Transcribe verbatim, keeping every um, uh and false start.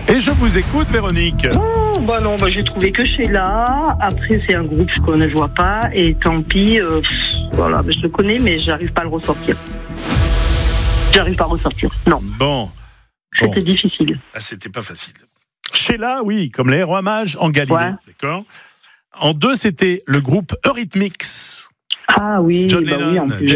Et je vous écoute, Véronique. Oh, bah non, bah j'ai trouvé que Sheila. Après, c'est un groupe que je connais, je vois pas. Et tant pis, euh, pff, voilà, je le connais, mais j'arrive pas à le ressortir. J'arrive pas à ressortir. Non. Bon. C'était bon. difficile. Ah, c'était pas facile. Sheila, oui, comme les héros mages en Galilée. Ouais. D'accord. En deux, c'était le groupe Eurythmics. Ah oui, John bah Lennon, oui, en plus.